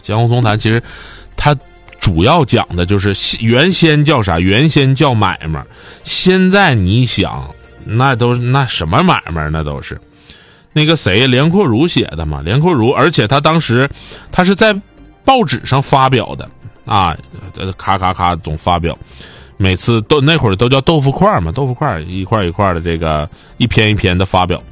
江湖丛谈其实它主要讲的就是原先叫啥？原先叫买卖，现在你想那什么买卖？那都是那个谁连阔如写的嘛，连阔如，而且他当时他是在报纸上发表的啊，咔咔咔总发表，每次都那会儿都叫豆腐块嘛，豆腐块一块一块的这个一篇一篇的发表。